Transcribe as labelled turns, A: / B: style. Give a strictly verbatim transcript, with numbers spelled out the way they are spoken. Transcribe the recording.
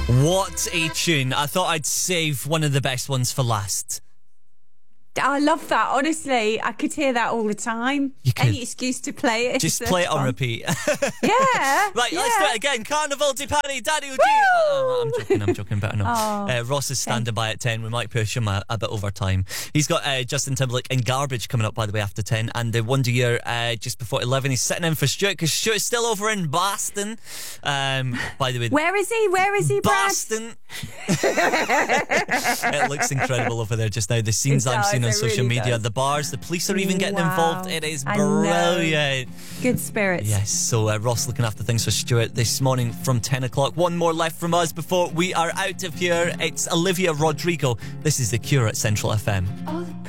A: What a tune. I thought I'd save one of the best ones for last.
B: I love that. Honestly, I could hear that all the time.
A: You could.
B: Any excuse to play it.
A: Just
B: is
A: play it on
B: fun.
A: repeat.
B: Yeah.
A: Right,
B: yeah.
A: let's do it again. Carnival di Pani, Daddy O'G. Oh, I'm joking, I'm joking, but I know.
B: Oh,
A: uh, Ross is standing by at ten. We might push him a, a bit over time. He's got uh, Justin Timberlake and Garbage coming up, by the way, after ten. And the Wonder Year uh, just before eleven. He's sitting in for Stuart because Stuart's still over in Boston. Um, by the way,
B: Where is he? Where is he, Brad?
A: Boston. It looks incredible over there just now. The scenes
B: It
A: I'm
B: does,
A: seeing on
B: it
A: social
B: really
A: media,
B: does.
A: the bars, the police are even getting
B: Wow.
A: involved. It is
B: I know.
A: brilliant.
B: Good spirits.
A: Yes, so uh, Ross looking after things for Stuart this morning from ten o'clock. One more left from us before we are out of here. It's Olivia Rodrigo. This is The Cure at Central F M.
B: Oh,